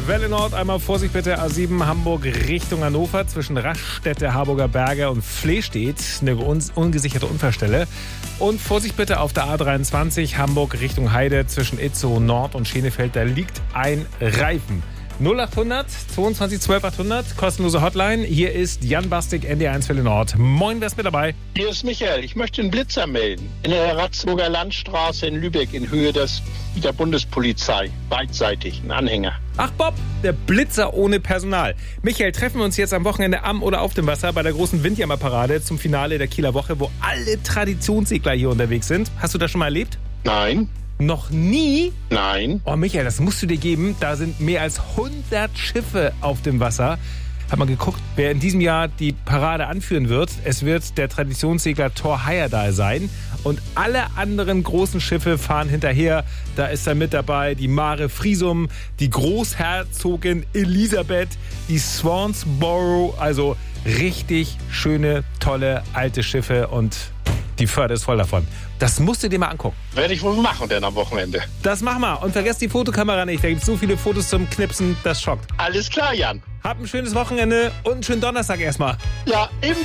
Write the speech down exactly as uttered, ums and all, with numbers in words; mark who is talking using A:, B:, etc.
A: Welle Nord, einmal Vorsicht bitte, A sieben Hamburg Richtung Hannover, zwischen Raststätte, Harburger Berge und Flehstedt, eine un- ungesicherte Unfallstelle. Und Vorsicht bitte auf der A dreiundzwanzig Hamburg Richtung Heide, zwischen Itzehoe Nord und Schenefeld, da liegt ein Reifen. null achthundert zweiundzwanzig zwölf achthundert, kostenlose Hotline. Hier ist Jan Bastik, N D eins Welle Nord. Moin, wer ist mit dabei?
B: Hier ist Michael. Ich möchte einen Blitzer melden. In der Ratzburger Landstraße in Lübeck in Höhe des, der Bundespolizei. Beidseitig, ein Anhänger.
A: Ach Bob, der Blitzer ohne Personal. Michael, treffen wir uns jetzt am Wochenende am oder auf dem Wasser bei der großen Windjammerparade zum Finale der Kieler Woche, wo alle Traditionssegler hier unterwegs sind. Hast du das schon mal erlebt?
B: Nein.
A: Noch nie?
B: Nein.
A: Oh Michael, das musst du dir geben. Da sind mehr als hundert Schiffe auf dem Wasser. Hab mal geguckt, wer in diesem Jahr die Parade anführen wird. Es wird der Traditionssegler Thor Heyerdahl sein. Und alle anderen großen Schiffe fahren hinterher. Da ist dann mit dabei die Mare Friesum, die Großherzogin Elisabeth, die Swansborough. Also richtig schöne, tolle, alte Schiffe und die Förde ist voll davon. Das musst du dir mal angucken.
B: Werde ich wohl machen denn am Wochenende.
A: Das mach mal. Und vergesst die Fotokamera nicht. Da gibt es so viele Fotos zum Knipsen, das schockt.
B: Alles klar, Jan.
A: Habt ein schönes Wochenende und einen schönen Donnerstag erstmal.
B: Ja, eben.